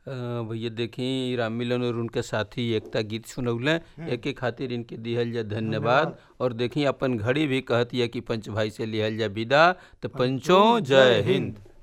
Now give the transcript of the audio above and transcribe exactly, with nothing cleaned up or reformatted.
अ, भैया देखी राम मिलन और उनके साथी एकता गीत सुनौले, एके खातिर इनके दिहल जा धन्यवाद। धन्यवाद। और देखी अपन घड़ी भी कहती है कि पंच भाई से लिहल जा विदा, तो पंचों पंचों जय जय हिंद। हिंद।